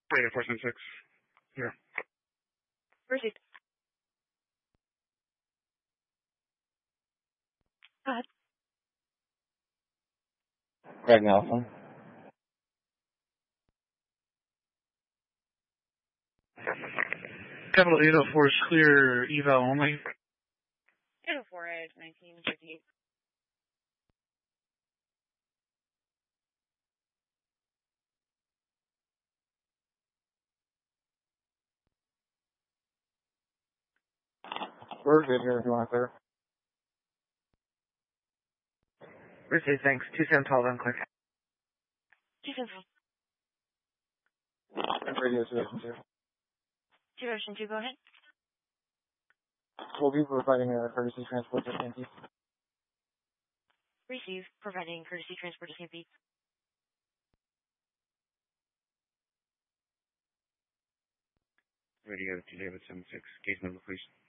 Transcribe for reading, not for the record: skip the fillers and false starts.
Radio 476. Here. Received. Go ahead. Greg Nelson. Capital 804 is clear, eval only. 804 is 1958. We're good here if you want to clear. Received, thanks. 2712 on clear. 2-7. Radio Station 2. 2 Ocean 2, go ahead. We'll be providing a courtesy transport to St. Pete. Receive. Providing courtesy transport to St. Pete. Radio to David 76. Case number, please.